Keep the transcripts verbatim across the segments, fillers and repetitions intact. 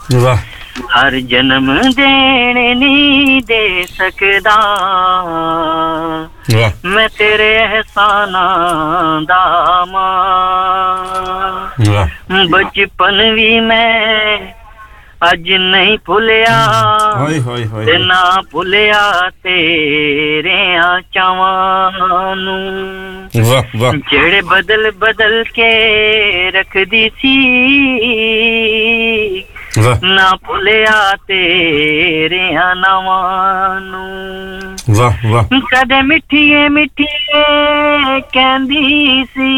वाह हर जन्म देने नहीं दे सकदा वाह मैं तेरे एहसानां दा मां वाह बचपन भी मैं अज नहीं भुलिया हाय हाय हाय ते ना भुलिया तेरे चावां नू वाह वाह जेड़े बदल बदल के रखदी सी वाह ना भुलिया तेरे नावां नू वाह वाह कदे मिठिए मिठिए कहंदी सी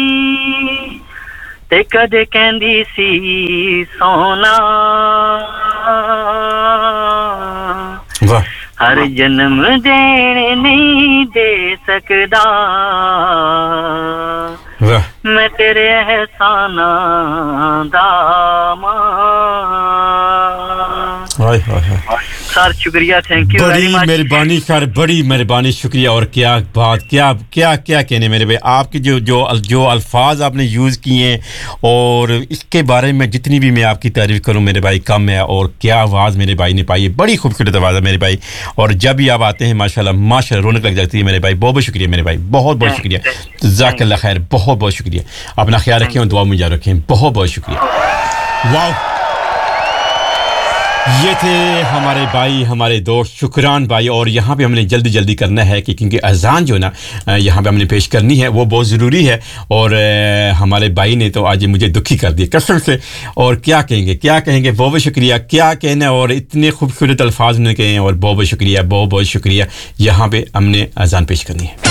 ते कदे कहंदी सी सोना वाह हर जन्म देने नहीं दे सकदा वाह मैं तेरे एहसानां दा मां हाय हाय हाय सर शुक्रिया थैंक यू वेरी बड़ी मच मेहरबानी सर बड़ी मेहरबानी शुक्रिया और क्या बात क्या क्या क्या कहने मेरे भाई आपके जो जो जो अल्फाज आपने यूज़ किए हैं और इसके बारे में जितनी भी मैं आपकी तारीफ करूं मेरे भाई कम है और क्या आवाज़ मेरे भाई ने पाई है बड़ी खूबसूरत आवाज़ है मेरे भाई और जब भी आप आते हैं माशाल्लाह माशाल्लाह रौनक लग जाती है मेरे भाई बहुत बहुत शुक्रिया मेरे भाई बहुत बहुत शुक्रिया जज़ाकल्लाह खैर बहुत बहुत शुक्रिया अपना ख्याल रखें और दुआ में याद रखें बहुत बहुत शुक्रिया वाह ये थे हमारे भाई हमारे दोस्त शुक्रान भाई और यहाँ पे हमने जल्दी जल्दी करना है कि क्योंकि अजान जो ना यहाँ पे हमने पेश करनी है वो बहुत ज़रूरी है और हमारे भाई ने तो आज मुझे दुखी कर दिया कसम से और क्या कहेंगे क्या कहेंगे बहुत बहुत शुक्रिया क्या कहना और इतने खूबसूरत अल्फाज उन्होंने कहे हैं और बहुत बहुत शुक्रिया बहुत बहुत शुक्रिया यहाँ पे हमने अजान पेश करनी है